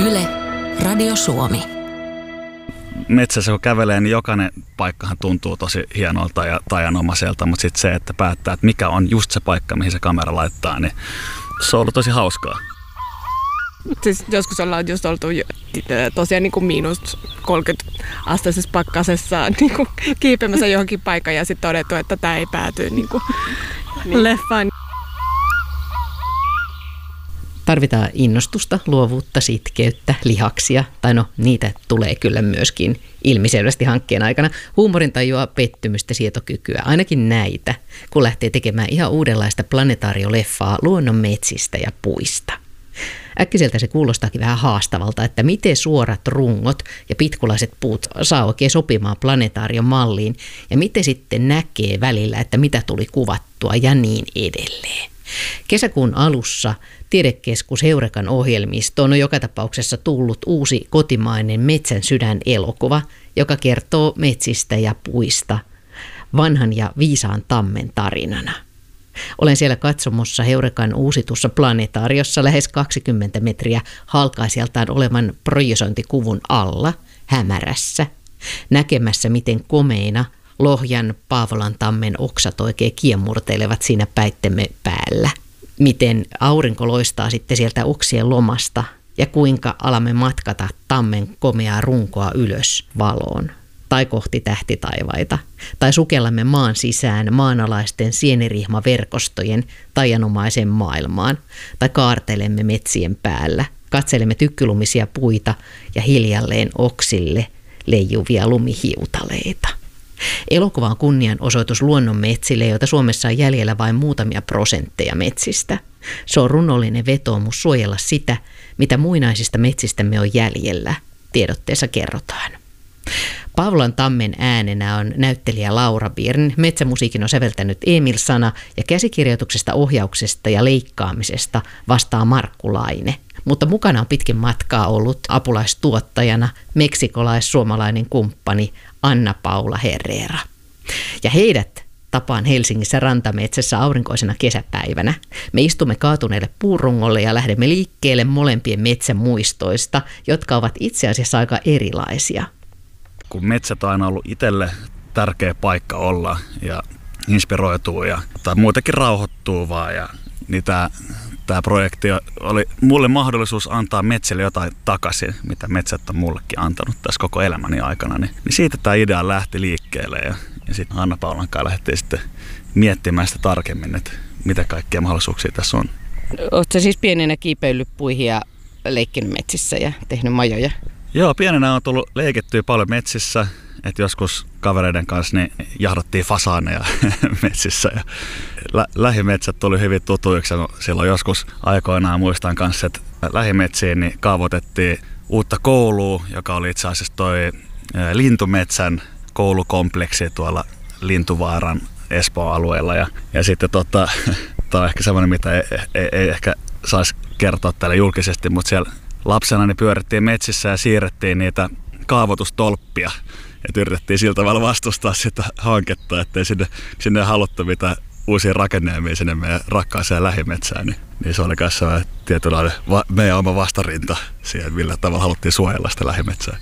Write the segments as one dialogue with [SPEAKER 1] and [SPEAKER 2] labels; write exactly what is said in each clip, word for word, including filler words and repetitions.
[SPEAKER 1] Yle, Radio Suomi.
[SPEAKER 2] Metsässä kun kävelee, niin jokainen paikkahan tuntuu tosi hienolta ja tajanomaiselta, mutta sitten se, että päättää, että mikä on just se paikka, mihin se kamera laittaa, niin se on ollut tosi hauskaa.
[SPEAKER 3] Siis joskus ollaan just oltu tosiaan niin kuin miinus kolmekymmentä asteisessa pakkasessa niin kuin kiipeämässä johonkin paikkaan ja sitten todettu, että tämä ei pääty niin kuin leffaan.
[SPEAKER 4] Tarvitaan innostusta, luovuutta, sitkeyttä, lihaksia, tai no niitä tulee kyllä myöskin ilmiselvästi hankkeen aikana. Huumorintajua, pettymystä, sietokykyä, ainakin näitä, kun lähtee tekemään ihan uudenlaista planetaarioleffaa luonnon metsistä ja puista. Äkkiseltä se kuulostaakin vähän haastavalta, että miten suorat rungot ja pitkulaiset puut saa oikein sopimaan planetaarion malliin ja miten sitten näkee välillä, että mitä tuli kuvattua ja niin edelleen. Kesäkuun alussa Tiedekeskus Heurekan ohjelmistoon on joka tapauksessa tullut uusi kotimainen Metsän sydän -elokuva, joka kertoo metsistä ja puista vanhan ja viisaan tammen tarinana. Olen siellä katsomossa Heurekan uusitussa planetaariossa lähes kaksikymmentä metriä halkaisijaltaan olevan projisointikuvun alla, hämärässä, näkemässä miten komeina Lohjan Paavolan tammen oksat oikein kiemurtelevat siinä päittemme päällä. Miten aurinko loistaa sitten sieltä oksien lomasta ja kuinka alamme matkata tammen komeaa runkoa ylös valoon. Tai kohti tähtitaivaita, tai sukellamme maan sisään maanalaisten sienirihmaverkostojen taianomaisen maailmaan, tai kaartelemme metsien päällä, katselemme tykkylumisia puita ja hiljalleen oksille leijuvia lumihiutaleita. Elokuva on kunnianosoitus luonnon metsille, joita Suomessa on jäljellä vain muutamia prosentteja metsistä. Se on runollinen vetoomus suojella sitä, mitä muinaisista metsistämme on jäljellä, tiedotteessa kerrotaan. Paavolan tammen äänenä on näyttelijä Laura Birn, metsämusiikin on säveltänyt Emil Sana ja käsikirjoituksesta, ohjauksesta ja leikkaamisesta vastaa Markku Laine. Mutta mukana on pitkin matkaa ollut apulaistuottajana meksikolais-suomalainen kumppani Anna-Paula Herrera. Ja heidät tapaan Helsingissä rantametsässä aurinkoisena kesäpäivänä. Me istumme kaatuneelle puurungolle ja lähdemme liikkeelle molempien metsän muistoista, jotka ovat itse asiassa aika erilaisia.
[SPEAKER 2] Kun metsät on aina ollut itselle tärkeä paikka olla ja inspiroituu ja tai muutenkin rauhoittuu vaan. Ja, niin tämä, tämä projekti oli mulle mahdollisuus antaa metsille jotain takaisin, mitä metsät on mullekin antanut tässä koko elämäni aikana. Niin, niin siitä tämä idea lähti liikkeelle ja, ja sitten Anna-Paulan kanssa lähdettiin sitten miettimään sitä tarkemmin, että mitä kaikkia mahdollisuuksia tässä on.
[SPEAKER 4] Oletko siis pienenä kiipeillyt puihin ja leikkinyt metsissä ja tehnyt majoja?
[SPEAKER 2] Joo, pienenä on tullut leikittyä paljon metsissä, että joskus kavereiden kanssa niin jahdattiin fasaaneja metsissä ja lä- lähimetsät tuli hyvin tutuiksi. Silloin joskus aikoinaan muistan kanssa, että lähimetsiin niin kaavoitettiin uutta koulua, joka oli itse asiassa toi Lintumetsän koulukompleksi tuolla Lintuvaaran Espoon alueella ja, ja sitten tota, tämä on ehkä semmoinen, mitä ei, ei, ei ehkä saisi kertoa täällä julkisesti, mutta siellä lapsena niin pyörittiin metsissä ja siirrettiin niitä kaavoitustolppia. Et yritettiin sillä tavalla vastustaa sitä hanketta, ettei sinne, sinne haluttu mitään uusia rakennelmia sinne meidän rakkaaseen lähimetsään. Niin, niin se oli kanssa tietynlainen va, meidän oma vastarinta siihen, millä tavalla haluttiin suojella sitä lähimetsää.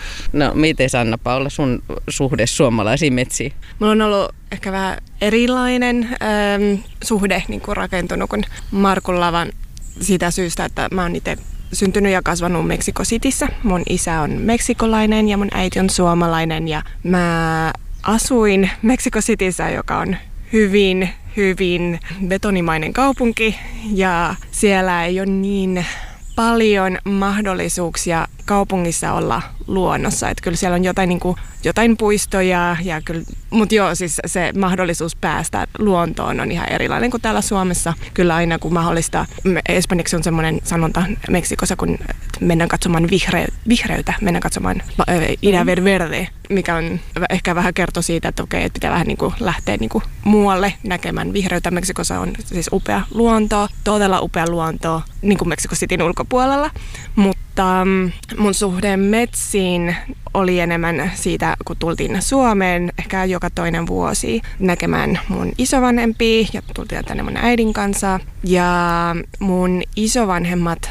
[SPEAKER 4] No miten Anna-Paula, sun suhde suomalaisiin metsiin?
[SPEAKER 3] Mulla on ollut ehkä vähän erilainen ähm, suhde niin kuin rakentunut kuin Markun lavan siitä syystä, että mä oon itse syntynyt ja kasvanut Mexico Cityssä. Mun isä on meksikolainen ja mun äiti on suomalainen ja mä asuin Mexico Cityssä, joka on hyvin, hyvin betonimainen kaupunki ja siellä ei ole niin paljon mahdollisuuksia kaupungissa olla luonnossa. Että kyllä siellä on jotain, niin kuin, jotain puistoja, ja kyllä, mutta joo, siis se mahdollisuus päästä luontoon on ihan erilainen kuin täällä Suomessa. Kyllä aina kun mahdollista, espanjaksi on semmoinen sanonta Meksikossa, kun mennään katsomaan vihre, vihreytä, mennään katsomaan idea ver verde, mikä on ehkä vähän kertoo siitä, että okei, että pitää vähän niin kuin lähteä niin kuin muualle näkemään vihreytä. Meksikossa on siis upea luonto, todella upea luonto, niin kuin Mexico Cityn ulkopuolella, mutta mun suhde metsiin oli enemmän siitä, kun tultiin Suomeen ehkä joka toinen vuosi näkemään mun isovanhempia ja tultiin tänne mun äidin kanssa. Ja mun isovanhemmat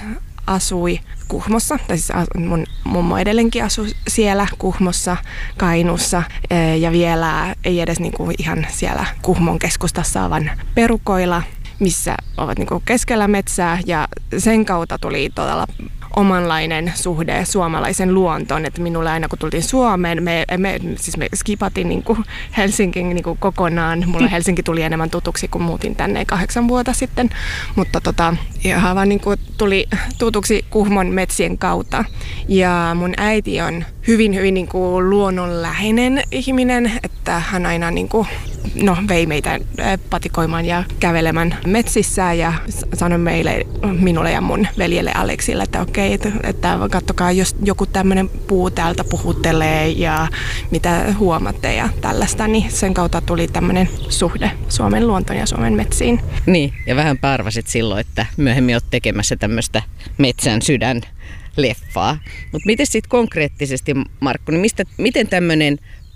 [SPEAKER 3] asui Kuhmossa, tai siis mun mummo edelleenkin asui siellä Kuhmossa, Kainuussa ja vielä ei edes niinku ihan siellä Kuhmon keskustassa, vaan perukoilla, missä ovat niinku keskellä metsää ja sen kautta tuli todella omanlainen suhde suomalaisen luontoon, että minulle aina kun tultiin Suomeen, me, me, siis me skipatin niin kuin Helsingin niin kuin kokonaan. Mulle Helsinki tuli enemmän tutuksi, kun muutin tänne kahdeksan vuotta sitten, mutta tota, ihan vaan niin kuin tuli tutuksi Kuhmon metsien kautta. Ja mun äiti on hyvin, hyvin niin kuin luonnonläheinen ihminen, että hän aina niin kuin, no, vei meitä patikoimaan ja kävelemään metsissä ja sanoi meille, minulle ja mun veljelle Aleksille, että okei, että, että katsokaa, jos joku tämmöinen puu täältä puhuttelee ja mitä huomaatte ja tällaista, niin sen kautta tuli tämmöinen suhde Suomen luontoon ja Suomen metsiin.
[SPEAKER 4] Niin, ja vähän arvasit silloin, että myöhemmin olet tekemässä tämmöistä Metsän sydän leffaa. Mutta miten sitten konkreettisesti, Markku, niin mistä, miten tämmöinen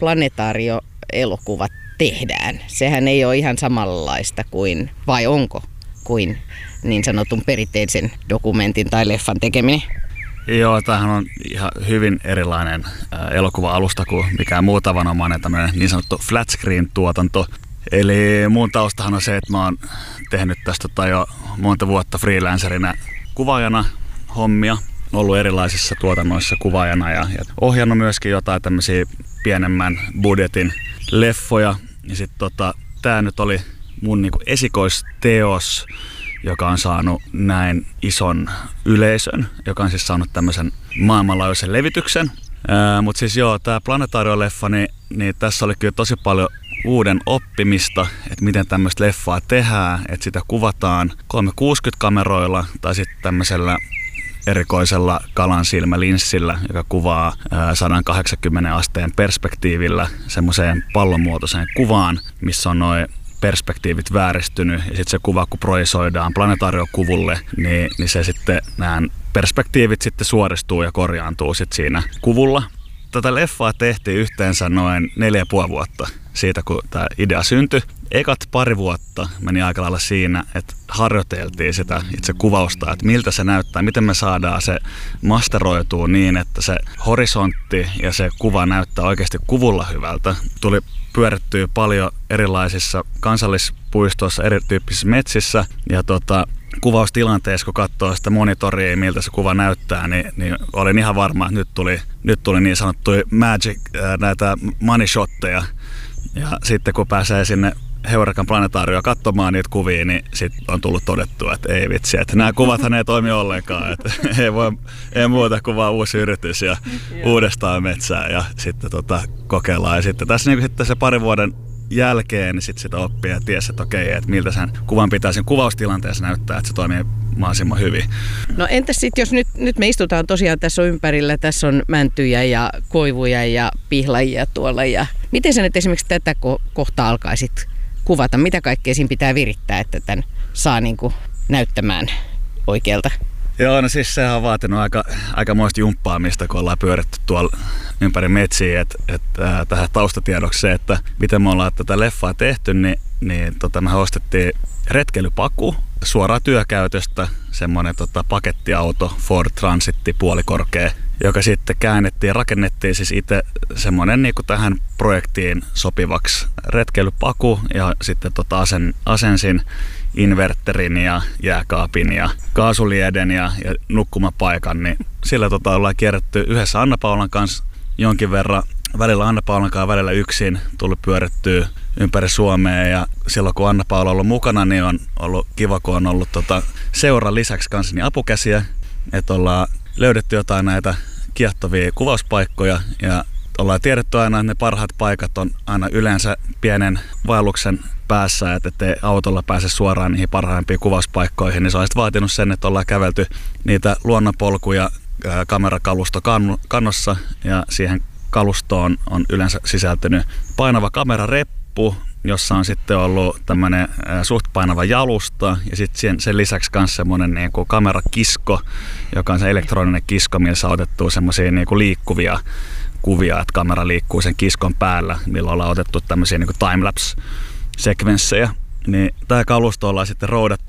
[SPEAKER 4] planetaario-elokuva tehdään? Sehän ei ole ihan samanlaista kuin, vai onko, kuin niin sanotun perinteisen dokumentin tai leffan tekeminen?
[SPEAKER 2] Joo, tämähän on ihan hyvin erilainen elokuva-alusta kuin mikään muu tavanomainen tämmöinen niin sanottu flat screen-tuotanto. Eli mun taustahan on se, että mä oon tehnyt tästä tota jo monta vuotta freelancerina kuvaajana hommia. Ollut erilaisissa tuotannoissa kuvaajana ja, ja ohjannut myöskin jotain tämmöisiä pienemmän budjetin leffoja. Ja sitten tota, tää nyt oli mun niinku esikoisteos, joka on saanut näin ison yleisön, joka on siis saanut tämmöisen maailmanlaajuisen levityksen. Mutta siis joo, tää Planetaario-leffa, niin, niin tässä oli kyllä tosi paljon uuden oppimista, että miten tämmöistä leffaa tehdään, että sitä kuvataan kolmesataakuusikymmentä-kameroilla tai sitten tämmöisellä erikoisella kalansilmälinssillä, joka kuvaa sata kahdeksankymmentä asteen perspektiivillä semmoiseen pallonmuotoiseen kuvaan, missä on noin perspektiivit vääristynyt ja sitten se kuva, kun projisoidaan planetaariokuvulle, niin, niin se sitten nämä perspektiivit sitten suoristuu ja korjaantuu sitten siinä kuvulla. Tätä leffaa tehtiin yhteensä noin neljä ja puoli vuotta siitä, kun tämä idea syntyi. Ekat pari vuotta meni aika lailla siinä, että harjoiteltiin sitä itse kuvausta, että miltä se näyttää, miten me saadaan se masteroitua niin, että se horisontti ja se kuva näyttää oikeasti kuvulla hyvältä. Tuli pyörittyä paljon erilaisissa kansallispuistoissa, erityyppisissä metsissä ja tota, kuvaustilanteessa, kun katsoo sitä monitoria, miltä se kuva näyttää, niin, niin olin ihan varma, että nyt tuli, nyt tuli niin sanottuja magic, ää, näitä money shotteja. Ja sitten kun pääsee sinne Heurakan planetaarioon katsomaan niitä kuvia, niin sitten on tullut todettua, että ei vitsi, että nämä kuvathan ei toimi ollenkaan. Että ei, voi, ei muuta kuin vaan uusi yritys ja uudestaan metsää ja sitten tota, kokeillaan. Ja sitten tässä niin sitten se parin vuoden jälkeen niin sitten sitä oppii ja tiesi, että okei, että miltä sen kuvan pitää sen kuvaustilanteessa näyttää, että se toimii mahdollisimman hyvin.
[SPEAKER 4] No entäs sitten, jos nyt, nyt me istutaan tosiaan tässä on ympärillä, tässä on mäntyjä ja koivuja ja pihlajia tuolla. Ja miten sä nyt esimerkiksi tätä kohtaa alkaisit kuvata? Mitä kaikkea siinä pitää virittää, että tämän saa niin kuin näyttämään oikealta?
[SPEAKER 2] Joo, no siis sehän on vaatinut aika, aikamoista jumppaamista, kun ollaan pyöritty tuolla ympäri metsiä. Et, et, äh, tähän taustatiedoksi se, että miten me ollaan tätä leffaa tehty, niin, niin tota, me ostettiin retkeilypaku suoraan työkäytöstä, semmoinen tota, pakettiauto Ford Transitti puolikorkea, joka sitten käännettiin ja rakennettiin siis itse semmoinen niin kuin tähän projektiin sopivaksi retkeilypaku ja sitten tota, asen, asensin inverterin ja jääkaapin ja kaasulieden ja, ja nukkumapaikan, niin sillä tota ollaan kierretty yhdessä Anna-Paulan kanssa jonkin verran, välillä Anna-Paulan kanssa, välillä yksin, tullut pyörittyä ympäri Suomea ja silloin kun Anna-Paula on ollut mukana, niin on ollut kiva, kun on ollut tota seuran lisäksi kanssa niin apukäsiä, että ollaan löydetty jotain näitä kiehtovia kuvauspaikkoja ja ollaan tiedetty aina, että ne parhaat paikat on aina yleensä pienen vaelluksen päässä, että ettei autolla pääse suoraan niihin parhaimpiin kuvauspaikkoihin, niin se on vaatinut sen, että ollaan kävelty niitä luonnonpolkuja kamerakalusto kannossa ja siihen kalustoon on yleensä sisältynyt painava kamerareppu, jossa on sitten ollut tämmöinen suht painava jalusta ja sitten sen, sen lisäksi myös semmoinen niin kuin kamerakisko, joka on se elektroninen kisko, missä on otettu semmoisia niin kuin liikkuvia kuvia, että kamera liikkuu sen kiskon päällä, millä ollaan otettu tämmöisiä niin kuin timelapse-sekvenssejä. Niin tämä kalusto ollaan sitten roudattu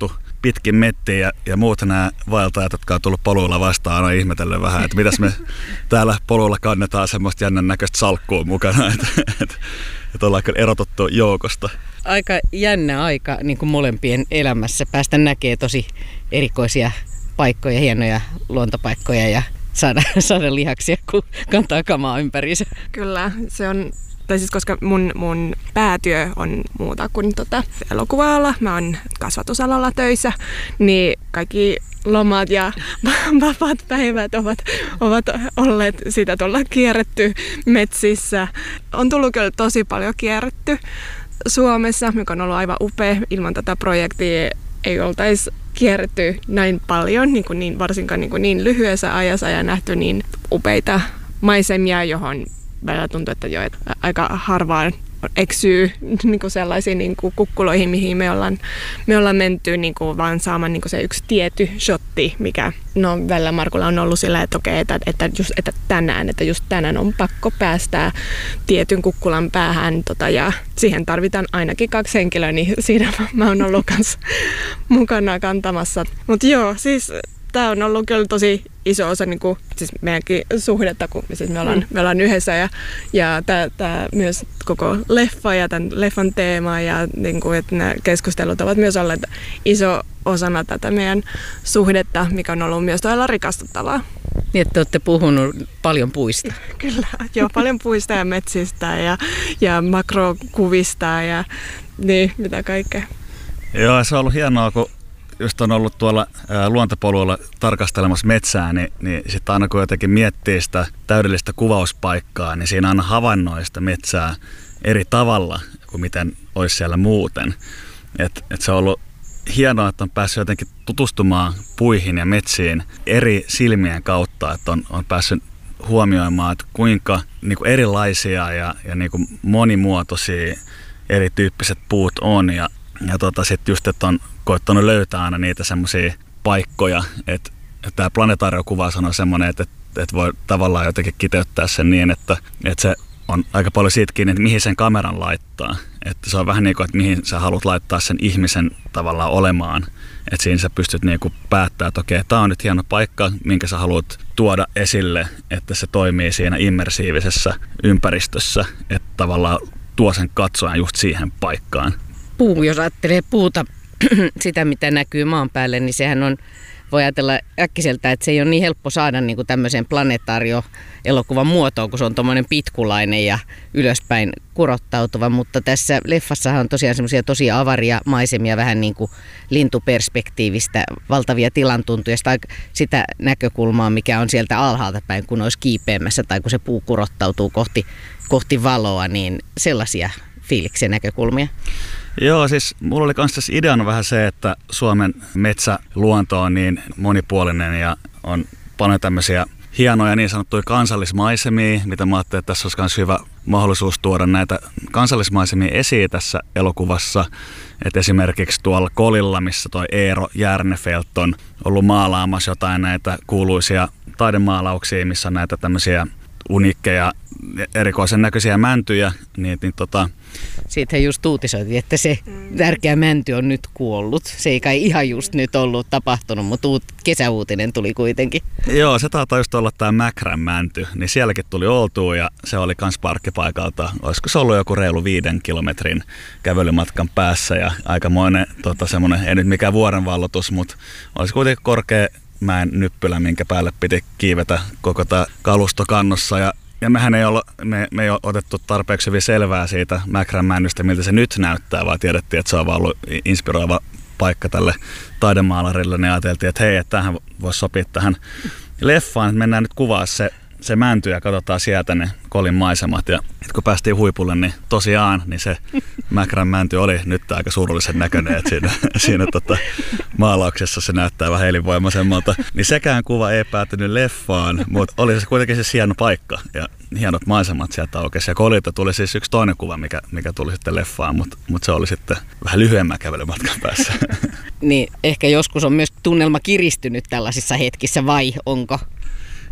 [SPEAKER 2] pitkin mettiä ja, ja muut nämä vaeltajat, jotka on tullut poluilla vastaan, on ihmetellyt vähän, että mitäs me täällä poluilla kannetaan semmoista jännän näköistä salkkua mukana, että, että, että ollaan kyllä erotuttu joukosta.
[SPEAKER 4] Aika jännä aika niin kuin molempien elämässä. Päästä näkee tosi erikoisia paikkoja, hienoja luontopaikkoja ja saada, saada lihaksia, kun kantaa kamaa ympäriinsä.
[SPEAKER 3] Kyllä, se on, tai siis koska mun, mun päätyö on muuta kuin tota elokuva-ala, mä oon kasvatusalalla töissä, niin kaikki lomat ja vapaat päivät ovat, ovat olleet sitä tuolla kierretty metsissä. On tullut kyllä tosi paljon kierretty Suomessa, mikä on ollut aivan upea. Ilman tätä projektia ei oltaisi kierretty näin paljon, niin kuin niin, varsinkaan niin, kuin niin lyhyessä ajassa ja nähty niin upeita maisemia, johon välillä tuntuu, että jo että aika harvaan eksyy niin kuin sellaisiin niin kuin kukkuloihin, mihin me ollaan, me ollaan menty niin kuin vaan saamaan niin kuin se yksi tietty shotti, mikä no välillä Markulla on ollut sillä, että okei, että, että, just, että tänään, että just tänään on pakko päästää tietyn kukkulan päähän tota, ja siihen tarvitaan ainakin kaksi henkilöä, niin siinä mä oon ollut kanssa mukana kantamassa. Mutta joo, siis tämä on ollut kyllä tosi iso osa niin kuin, siis meidänkin suhdetta, kun siis me, ollaan, me ollaan yhdessä ja, ja tämä myös koko leffa ja tämän leffan teema ja niin kuin, että nämä keskustelut ovat myös olleet iso osana tätä meidän suhdetta, mikä on ollut myös todella rikastuttavaa.
[SPEAKER 4] Niin, että te olette puhunut paljon puista.
[SPEAKER 3] Kyllä, joo, paljon puista ja metsistä ja, ja makrokuvista ja niin, mitä kaikkea.
[SPEAKER 2] Joo, se on ollut hienoa, kun just on ollut tuolla ää, luontopoluilla tarkastelemassa metsää, niin, niin sitten aina kun jotenkin miettii sitä täydellistä kuvauspaikkaa, niin siinä aina havainnoi sitä metsää eri tavalla kuin miten olisi siellä muuten. Et, et se on ollut hienoa, että on päässyt jotenkin tutustumaan puihin ja metsiin eri silmien kautta, että on, on päässyt huomioimaan, että kuinka niin kuin erilaisia ja, ja niin kuin monimuotoisia erityyppiset puut on ja Ja tota, sitten just, että on koittanut löytää aina niitä semmoisia paikkoja, että, että tämä planetaariokuvaus on semmoinen, että, että voi tavallaan jotenkin kiteyttää sen niin, että, että se on aika paljon siitä kiinni, että mihin sen kameran laittaa. Että se on vähän niin kuin, että mihin sä haluat laittaa sen ihmisen tavallaan olemaan. Että siinä sä pystyt niin kuin päättämään, että okei, tämä on nyt hieno paikka, minkä sä haluat tuoda esille, että se toimii siinä immersiivisessä ympäristössä, että tavallaan tuo sen katsojan just siihen paikkaan.
[SPEAKER 4] Puu, jos ajattelee puuta, sitä mitä näkyy maan päälle, niin sehän on, voi ajatella äkkiseltä, että se ei ole niin helppo saada niin kuin tämmöiseen planetaario-elokuvan muotoon, kun se on tommoinen pitkulainen ja ylöspäin kurottautuva, mutta tässä leffassahan on tosiaan semmoisia tosi avaria maisemia, vähän niin kuin lintuperspektiivistä, valtavia tilantuntuja, sitä näkökulmaa, mikä on sieltä alhaalta päin, kun olisi kiipeämässä tai kun se puu kurottautuu kohti, kohti valoa, niin sellaisia fiiliksen näkökulmia.
[SPEAKER 2] Joo, siis mulla oli myös ideana vähän se, että Suomen metsäluonto on niin monipuolinen ja on paljon tämmöisiä hienoja niin sanottuja kansallismaisemia, mitä mä ajattelin, että tässä olisi myös hyvä mahdollisuus tuoda näitä kansallismaisemia esiin tässä elokuvassa. Et esimerkiksi tuolla Kolilla, missä toi Eero Järnefelt on ollut maalaamassa jotain näitä kuuluisia taidemaalauksia, missä on näitä tämmöisiä uniikkeja, erikoisen näköisiä mäntyjä, niin, niin tota...
[SPEAKER 4] Siitä just uutisoitiin, että se tärkeä mänty on nyt kuollut. Se ei kai ihan just nyt ollut tapahtunut, mutta uut, kesäuutinen tuli kuitenkin.
[SPEAKER 2] Joo, se taitaa just olla tämä Mäkrän mänty, niin sielläkin tuli oltua ja se oli kans parkkipaikalta. Olisiko se ollut joku reilu viiden kilometrin kävelymatkan päässä ja aikamoinen tota, semmoinen, ei nyt mikään vuorenvallotus, mutta olisi kuitenkin korkea mäen nyppylä, minkä päälle piti kiivetä koko tämä kalusto kannossa. Ja, ja mehän ei, olla, me, me ei ole otettu tarpeeksi hyvin selvää siitä Mäkrän männystä, miltä se nyt näyttää, vaan tiedettiin, että se on vaan ollut inspiroiva paikka tälle taidemaalarille. Niin ajateltiin, että hei, että tämähän voisi sopia tähän leffaan, että mennään nyt kuvaa se, se mänty ja katsotaan sieltä ne Kolin maisemat. Ja kun päästiin huipulle, niin tosiaan niin se Mäkrän mänty oli nyt aika surullisen näköinen, että siinä, siinä tota, maalauksessa se näyttää vähän elinvoimaisemmalta. Niin sekään kuva ei päätynyt leffaan, mutta oli se kuitenkin se hieno paikka ja hienot maisemat sieltä aukesi. Ja Kolilta tuli siis yksi toinen kuva, mikä, mikä tuli sitten leffaan, mutta, mutta se oli sitten vähän lyhyemmän kävelymatkan päässä.
[SPEAKER 4] Niin ehkä joskus on myös tunnelma kiristynyt tällaisissa hetkissä vai onko?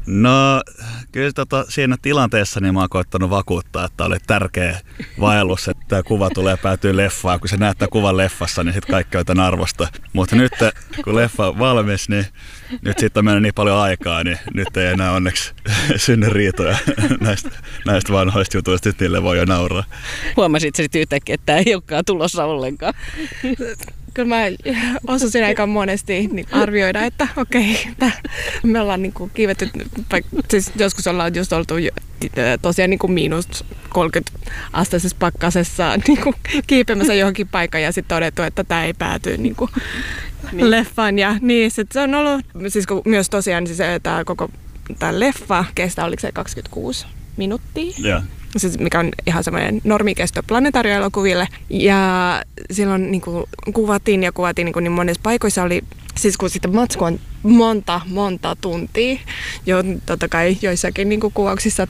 [SPEAKER 2] No kyllä tota, siinä tilanteessa niin mä oon koittanut vakuuttaa, että oli tärkeä vaellus, että tämä kuva tulee päätyä leffaan. Kun se näyttää kuvan leffassa, niin sitten kaikki on tämän arvosta. Mutta nyt kun leffa on valmis, niin nyt siitä on mennyt niin paljon aikaa, niin nyt ei enää onneksi synny riitoja näistä, näistä vanhoista jutuista. Nyt niille voi jo nauraa.
[SPEAKER 5] Huomasit sä sitten yhtäkkiä, että tämä ei olekaan tulossa ollenkaan?
[SPEAKER 3] Kyllä mä osasin aika monesti niin arvioida, että okei, että me ollaan niin kuin kiivetty, siis joskus ollaan just oltu tosiaan niin kuin miinus kolmekymmentä asteisessa pakkasessa niin kuin kiipeämässä johonkin paikkaan ja sitten todettu, että tämä ei pääty niin kuin niin. leffaan. Ja niin, sit se on ollut, siis myös tosiaan siis, tämä koko tämä leffa kestää, oliko se kaksikymmentäkuusi minuuttia?
[SPEAKER 2] Yeah.
[SPEAKER 3] Siis mikä on ihan semmoinen normikesto planetaarioelokuville. Ja silloin niin kuin kuvattiin ja kuvattiin niin, kuin niin monissa paikoissa oli, siis kun sitten matsku on monta, monta tuntia. Jo totta kai joissakin niin kuin kuvauksissa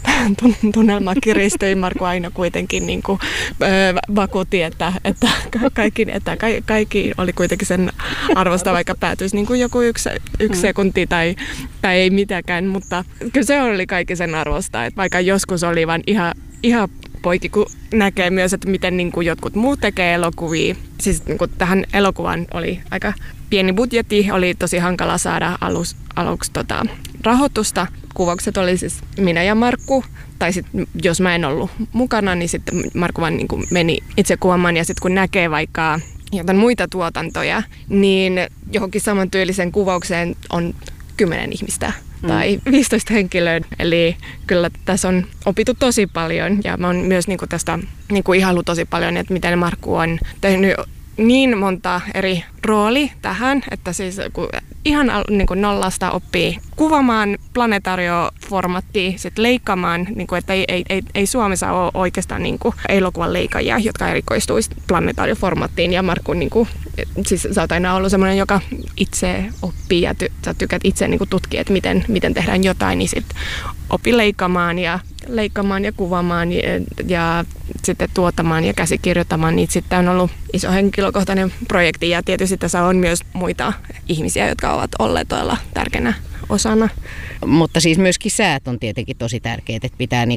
[SPEAKER 3] tunnelma kiristyi. Markku aina kuitenkin niin kuin, ö, vakuutti, että, että, kaikki, että kaikki oli kuitenkin sen arvosta, vaikka päätyisi niin kuin joku yksi, yksi sekunti tai, tai ei mitäkään. Mutta kyllä se oli kaikki sen arvosta, että vaikka joskus oli vain ihan, ihan poikki, kun näkee myös, että miten niin kuin jotkut muut tekee elokuvia. Siis niin kuin tähän elokuvaan oli aika pieni budjetti, oli tosi hankala saada alus, aluksi tota, rahoitusta. Kuvaukset oli siis minä ja Markku, tai sitten jos mä en ollut mukana, niin sitten Markku vaan niin kuin meni itse kuvaamaan. Ja sitten kun näkee vaikka jotain muita tuotantoja, niin johonkin samantyylisen kuvaukseen on kymmenen ihmistä. Tai viisitoista henkilöä. Eli kyllä tässä on opittu tosi paljon ja mä oon myös niinku tästä niinku ihaillut tosi paljon, että miten Markku on tehnyt niin monta eri rooli tähän, että siis kun ihan niin kuin nollasta oppii kuvaamaan planetaarioformattia, sitten leikkaamaan, niin kuin, että ei, ei, ei, ei Suomessa ole oikeastaan niin kuin elokuvan leikkaajia, jotka erikoistuisi planetaarioformattiin. Ja Markku, niin kuin, siis sä oot aina ollut sellainen, joka itse oppii ja ty, sä tykkäät itse niin kuin tutkia, että miten, miten tehdään jotain, niin sitten oppi leikkaamaan ja leikkaamaan ja kuvaamaan ja, ja sitten tuottamaan ja käsikirjoittamaan. Niitä sitten on ollut iso henkilökohtainen projekti ja tietysti tässä on myös muita ihmisiä, jotka ovat olleet todella tärkeänä osana.
[SPEAKER 5] Mutta siis myöskin säät on tietenkin tosi tärkeät, että pitää